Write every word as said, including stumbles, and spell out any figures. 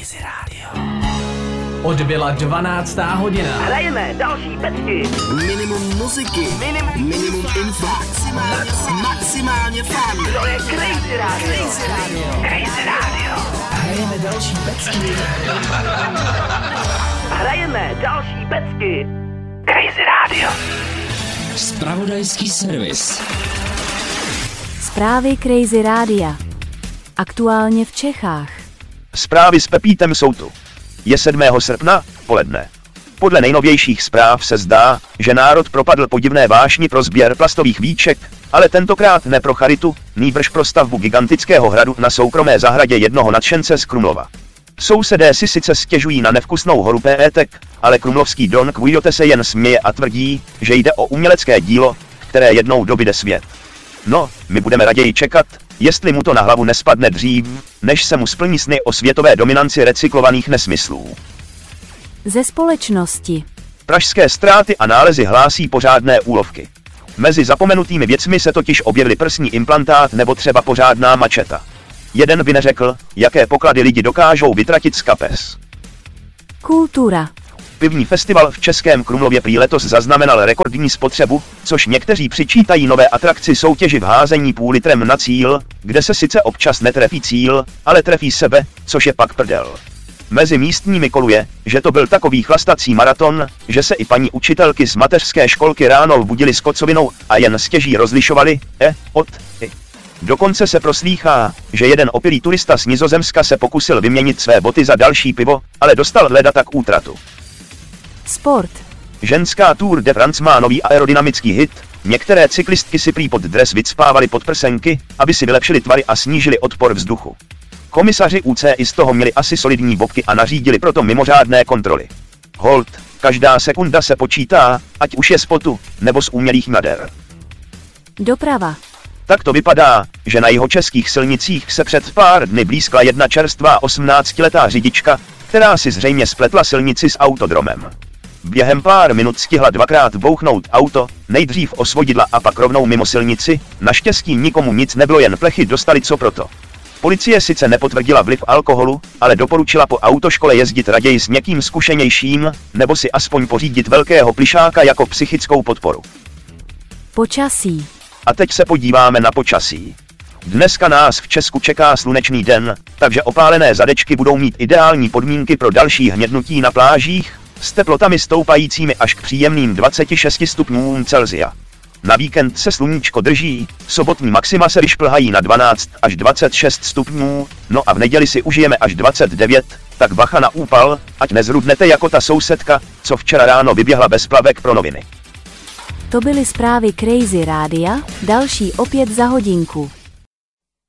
Crazy Radio. Odbyla dvanáctá hodina. Hrajeme další pecky. Minimum muziky. Minimum, minimum info. Maximálně, maximálně fun. To je Crazy Radio. Crazy Radio. Crazy Radio. Hrajeme další pecky. Hrajeme další pecky. Crazy Radio. Zpravodajský servis. Zprávy Crazy Rádia. Aktuálně v Čechách. Zprávy s Pepítem jsou tu. Je sedmého srpna, poledne. Podle nejnovějších zpráv se zdá, že národ propadl podivné vášni pro sběr plastových víček, ale tentokrát ne pro charitu, nýbrž pro stavbu gigantického hradu na soukromé zahradě jednoho nadšence z Krumlova. Sousedé si sice stěžují na nevkusnou horu pétek, ale krumlovský Don Quixote se jen směje a tvrdí, že jde o umělecké dílo, které jednou dobyde svět. No, my budeme raději čekat, jestli mu to na hlavu nespadne dřív, než se mu splní sny o světové dominanci recyklovaných nesmyslů. Ze společnosti. Pražské ztráty a nálezy hlásí pořádné úlovky. Mezi zapomenutými věcmi se totiž objevily prsní implantát nebo třeba pořádná mačeta. Jeden by neřekl, jaké poklady lidi dokážou vytratit z kapes. Kultura. Pivní festival v Českém Krumlově prý letos zaznamenal rekordní spotřebu, což někteří přičítají nové atrakci soutěži v házení půl litrem na cíl, kde se sice občas netrefí cíl, ale trefí sebe, což je pak prdel. Mezi místními koluje, že to byl takový chlastací maraton, že se i paní učitelky z mateřské školky ráno budili s kocovinou a jen stěží rozlišovali e, od, i. Dokonce se proslýchá, že jeden opilý turista z Nizozemska se pokusil vyměnit své boty za další pivo, ale dostal leda tak útratu. Sport. Ženská Tour de France má nový aerodynamický hit, některé cyklistky si prý pod dres vycpávaly podprsenky, aby si vylepšili tvary a snížili odpor vzduchu. Komisaři U C I z toho měli asi solidní bobky a nařídili proto mimořádné kontroly. Hold, každá sekunda se počítá, ať už je z potu, nebo z umělých nader. Doprava. Tak to vypadá, že na jihočeských silnicích se před pár dny blízkla jedna čerstvá osmnáctiletá řidička, která si zřejmě spletla silnici s autodromem. Během pár minut stihla dvakrát bouchnout auto, nejdřív osvodidla a pak rovnou mimo silnici, naštěstí nikomu nic nebylo, jen plechy dostali co proto. Policie sice nepotvrdila vliv alkoholu, ale doporučila po autoškole jezdit raději s někým zkušenějším, nebo si aspoň pořídit velkého plišáka jako psychickou podporu. Počasí. A teď se podíváme na počasí. Dneska nás v Česku čeká slunečný den, takže opálené zadečky budou mít ideální podmínky pro další hnědnutí na plážích, s teplotami stoupajícími až k příjemným dvaceti šesti stupňům Celsia. Na víkend se sluníčko drží, sobotní maxima se vyšplhají na dvanáct až dvacet šest stupňů, no a v neděli si užijeme až dvacet devět, tak bacha na úpal, ať nezrudnete jako ta sousedka, co včera ráno vyběhla bez plavek pro noviny. To byly zprávy Crazy Rádia, další opět za hodinku.